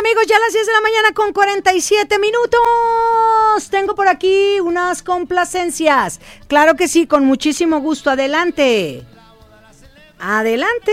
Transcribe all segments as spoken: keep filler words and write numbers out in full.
amigos, ya a las diez de la mañana con cuarenta y siete minutos. Tengo por aquí unas complacencias. Claro que sí, con muchísimo gusto. Adelante. Adelante.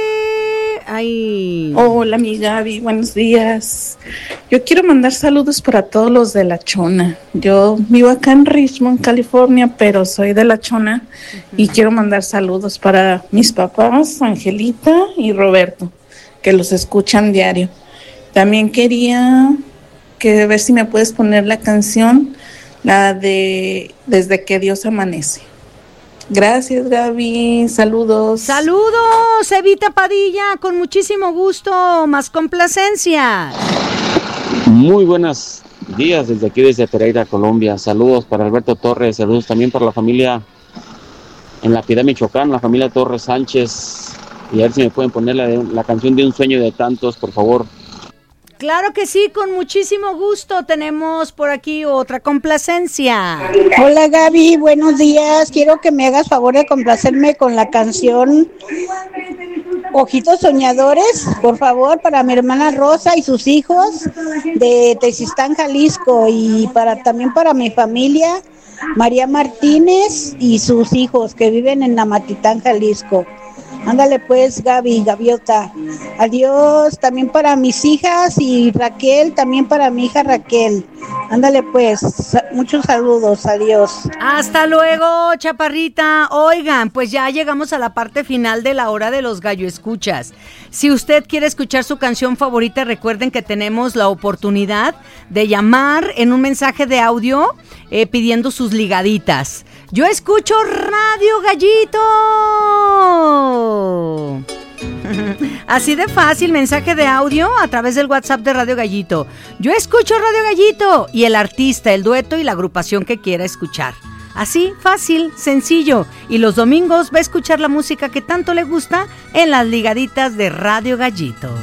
Ay. Hola, mi Gaby, buenos días. Yo quiero mandar saludos para todos los de La Chona. Yo vivo acá en Richmond, California, pero soy de La Chona uh-huh. y quiero mandar saludos para mis papás, Angelita y Roberto, que los escuchan diario. También quería que ver si me puedes poner la canción, la de Desde que Dios amanece. Gracias, Gaby. Saludos. Saludos, Evita Padilla, con muchísimo gusto. Más complacencia. Muy buenos días desde aquí, desde Pereira, Colombia. Saludos para Alberto Torres. Saludos también para la familia en La Piedad, Michoacán, la familia Torres Sánchez. Y a ver si me pueden poner la, de, la canción de Un Sueño de Tantos, por favor. Claro que sí, con muchísimo gusto. Tenemos por aquí otra complacencia. Hola, Gaby, buenos días. Quiero que me hagas favor de complacerme con la canción Ojitos Soñadores, por favor, para mi hermana Rosa y sus hijos de Tezistán, Jalisco, y para también para mi familia, María Martínez y sus hijos que viven en Namatitán, Jalisco. Ándale pues, Gaby, Gaviota. Adiós, también para mis hijas y Raquel, también para mi hija Raquel. Ándale pues, muchos saludos, adiós. Hasta luego, chaparrita. Oigan, pues ya llegamos a la parte final de la hora de los gallo escuchas. Si usted quiere escuchar su canción favorita, recuerden que tenemos la oportunidad de llamar en un mensaje de audio eh, pidiendo sus ligaditas. Yo escucho Radio Gallito. Así de fácil, mensaje de audio a través del WhatsApp de Radio Gallito. Yo escucho Radio Gallito y el artista, el dueto y la agrupación que quiera escuchar. Así, fácil, sencillo. Y los domingos va a escuchar la música que tanto le gusta en las ligaditas de Radio Gallito.